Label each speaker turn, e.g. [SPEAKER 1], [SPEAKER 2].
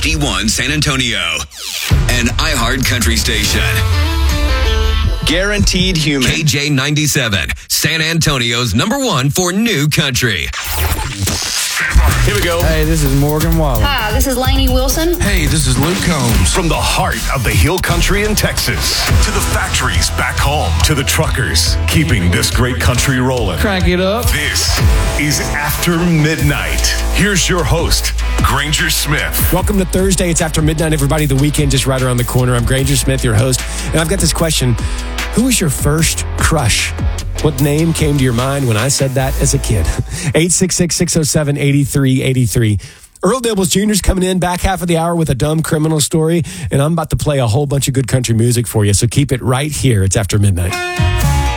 [SPEAKER 1] HD1 San Antonio, an iHeart country station. Guaranteed Human. KJ97, San Antonio's #1 for new country.
[SPEAKER 2] Here we go.
[SPEAKER 3] Hey, this is Morgan Wallen.
[SPEAKER 4] Hi, this is Lainey Wilson.
[SPEAKER 5] Hey, this is Luke Combs.
[SPEAKER 2] From the heart of the Hill Country in Texas to the factories back home to the truckers keeping this great country rolling.
[SPEAKER 3] Crank it up.
[SPEAKER 2] This is After Midnight. Here's your host, Granger Smith.
[SPEAKER 6] Welcome to Thursday. It's After Midnight, everybody. The weekend just right around the corner. I'm Granger Smith, your host. And I've got this question. Who was your first crush? What name came to your mind when I said that as a kid? 866-607-8383. Earl Dibbles Jr. is coming in back half of the hour with a dumb criminal story, and I'm about to play a whole bunch of good country music for you, so keep it right here. It's After Midnight.